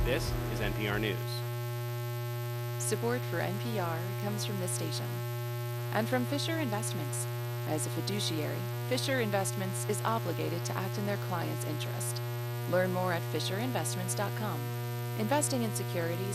This is NPR News. Support for NPR comes from this station and from Fisher Investments. As a fiduciary, Fisher Investments is obligated to act in their client's interest. Learn more at FisherInvestments.com. Investing in securities